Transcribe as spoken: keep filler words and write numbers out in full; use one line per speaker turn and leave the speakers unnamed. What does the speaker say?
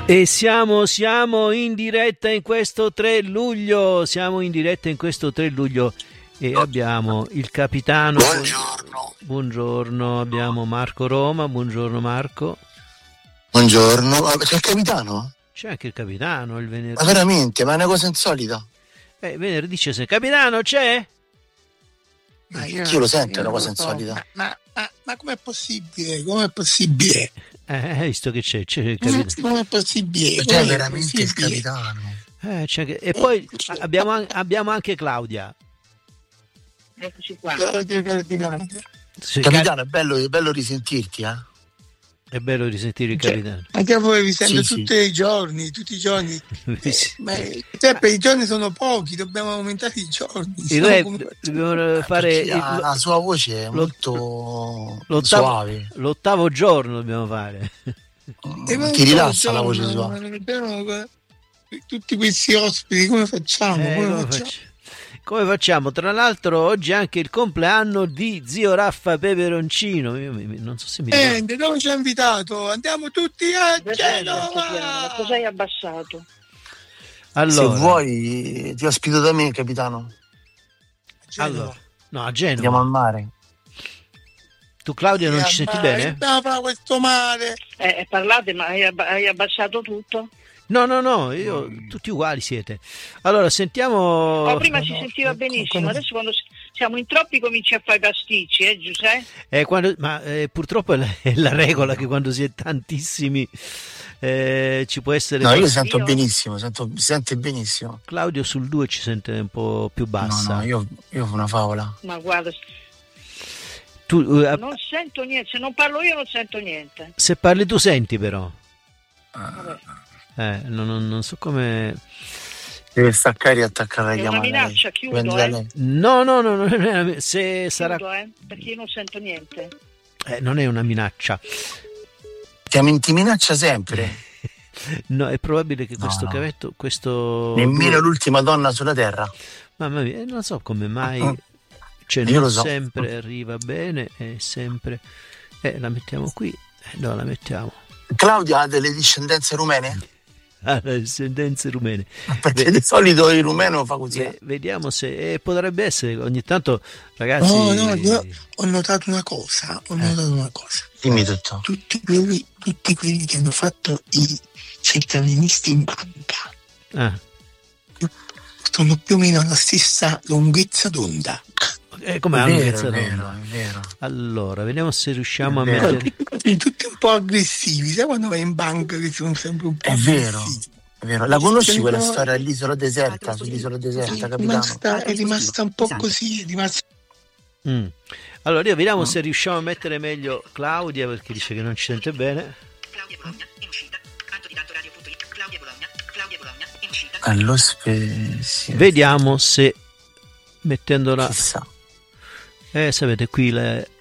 E siamo, siamo in diretta in questo tre luglio, siamo in diretta in questo tre luglio e abbiamo il capitano.
Buongiorno.
Buongiorno, abbiamo Marco Roma, buongiorno Marco.
Buongiorno, ma c'è il capitano?
C'è anche il capitano il venerdì.
Ma veramente, ma è una cosa insolita.
Eh, venerdì c'è se capitano c'è?
Ma io, io lo sento, è una cosa insolita.
Ma, ma, ma, ma com'è possibile? Com'è possibile?
Eh, hai visto che c'è, c'è il capitano.
Com'è possibile?
C'è veramente il capitano.
Eh, c'è anche... E poi abbiamo, abbiamo anche Claudia.
Eccoci qua.
Sì,
Capitano, è bello, è bello risentirti, eh?
È bello risentire il capitano.
Anche a voi vi sento
Sì,
tutti
sì.
i giorni, tutti i giorni.
Sì.
Ma cioè, per i giorni sono pochi, dobbiamo aumentare i giorni.
Sì,
Siamo
noi
come-
dobbiamo fare
Perché la,
il-
la sua voce è
lo-
molto
l'ottavo,
suave.
l'ottavo giorno dobbiamo fare.
E ma
Ti rilassa la
giorno,
voce
ma
sua.
non abbiamo- tutti questi ospiti, come facciamo?
Eh,
come
come,
facciamo?
facci- come facciamo? Tra l'altro oggi è anche il compleanno di zio Raffa Peperoncino. Io mi- mi- non so se mi ricordo.
Eh, dove ci ha invitato? Andiamo tutti a
Cosa
Genova!
hai abbassato?
Allora,
Se vuoi ti ospito da me, capitano.
allora, no, a
Andiamo
Genova.
al mare.
Tu Claudia non ci senti bene?
Dobbiamo fare questo mare.
Eh, parlate, ma hai, abba- hai abbassato tutto?
No, no, no, io tutti uguali siete. Allora, sentiamo.
Oh, prima si
no,
sentiva
no,
benissimo,
come-
adesso quando s- siamo in troppi cominci a fare pasticci, eh Giuseppe?
Eh, quando- ma eh, purtroppo è la, è la regola che quando si è tantissimi eh, ci può essere.
No, io
qualche-
sento
Io-
benissimo, sento, si sente benissimo.
Claudio sul due ci sente un po' più bassa.
No, no, io, io ho una favola.
Ma guarda,
Tu, eh,
non sento niente, se non parlo io non sento niente.
se parli tu senti però.
Vabbè.
Eh, non, non- non so come.
Deve staccare e attaccare la
È una
chiamata.
minaccia, chiudo,
Prendi da
eh.
lei.
No, no, no, non è una- se sarà.
Chiudo, eh, perché io non sento niente.
eh, non è una minaccia.
Ti, ti minaccia sempre.
No, è probabile che
No,
questo
no.
cavetto. Questo.
Nemmeno l'ultima donna sulla terra.
Mamma mia, eh, non so come mai.
Ah,
Cioè,
io
non
lo so.
sempre arriva bene, è sempre. Eh, la mettiamo qui. Eh, no, la mettiamo.
Claudia ha delle discendenze rumene?
Ah, le discendenze rumene.
Perché
Ve-
di solito il rumeno fa così.
ve- vediamo se eh, potrebbe essere ogni tanto, ragazzi.
No, no, io ho notato una cosa, ho
Eh.
notato una cosa.
Dimmi tutto.
Tutti quelli, tutti quelli che hanno fatto i centralinisti in banca
Ah,
sono più o meno alla stessa lunghezza d'onda.
eh, come
È
la
vero,
lunghezza
è vero,
d'onda?
è vero.
Allora, vediamo se riusciamo a
È vero.
mettere.
Tutti un po' aggressivi, sai quando vai in banca che sono sempre un po'
È vero.
aggressivi?
È vero. La conosci
Sì,
quella
no.
storia dell'isola deserta? Sull'isola deserta,
È
capitano?
rimasta, è rimasta un po' così, è rimasta.
Mm. Allora, io vediamo se riusciamo a mettere meglio Claudia perché dice che non ci sente bene.
Claudia Bologna in uscita. Canto di tanto radio punto it. Claudia Bologna. Claudia Bologna in uscita.
Allo spe...
Vediamo se mettendola.
Chissà.
Eh, sapete, qui le-